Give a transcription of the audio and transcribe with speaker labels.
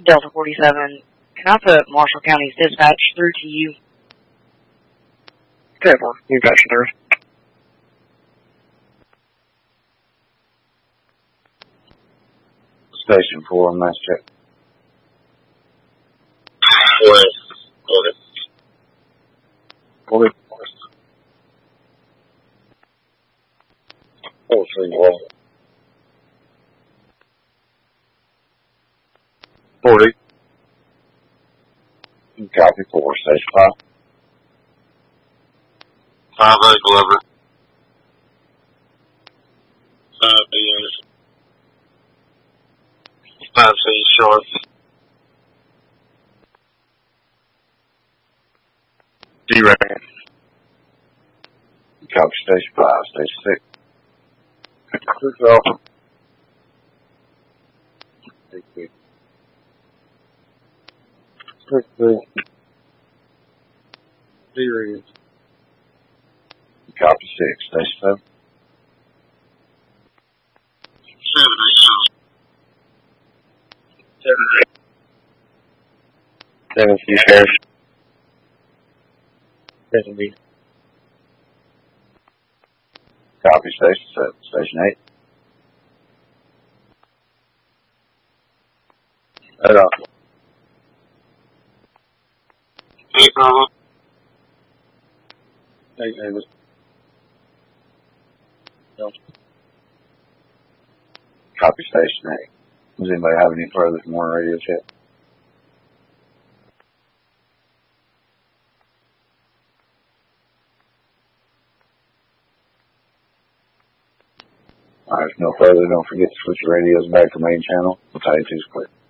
Speaker 1: Delta 47. Can I put Marshall County's dispatch through to you?
Speaker 2: Okay, well, you got you through.
Speaker 3: Station 4, mass check.
Speaker 2: Hold it. 431. 40.
Speaker 3: Copy 4, station 5.
Speaker 4: 5-8 Glover. 5 5C Short.
Speaker 2: D-Ray.
Speaker 3: Copy station 5, station 6.
Speaker 2: 6 Alpha. 6 D-Ray.
Speaker 3: Copy 6, station 7.
Speaker 2: 7 C Sheriff. 7 B.
Speaker 3: Copy station 7, station 8.
Speaker 2: 8 Alpha.
Speaker 4: 8 Bravo.
Speaker 2: 8 Davis.
Speaker 3: Copy station 8. Does anybody have any further from one radio check? Alright, if no further, don't forget to switch your radios back to main channel. We'll tell you two's clear.